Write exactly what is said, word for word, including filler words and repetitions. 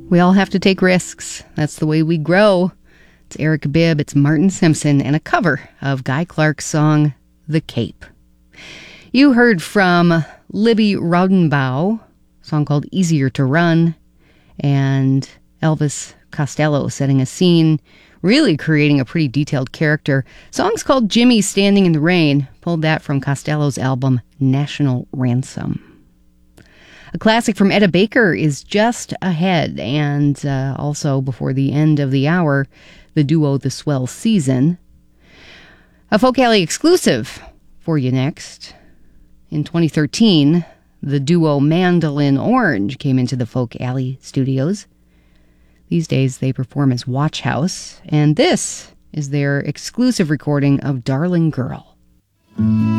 We all have to take risks. That's the way we grow. It's Eric Bibb, it's Martin Simpson, and a cover of Guy Clark's song, The Cape. You heard from Libby Raudenbau, a song called Easier to Run, and Elvis Costello setting a scene, really creating a pretty detailed character. Song's called Jimmy Standing in the Rain, pulled that from Costello's album National Ransom. A classic from Etta Baker is just ahead, and uh, also before the end of the hour, the duo The Swell Season. A Folk Alley exclusive for you next. In twenty thirteen, the duo Mandolin Orange came into the Folk Alley studios. These days they perform as Watch House, and this is their exclusive recording of Darling Girl.